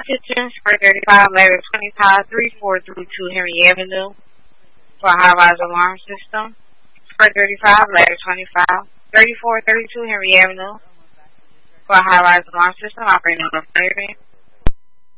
Kitchen, Square 35, Ladder 25, 3432 Henry Avenue for a high-rise alarm system. Square 35, Ladder 25, 3432 Henry Avenue for a high-rise alarm system operating on a fire ban.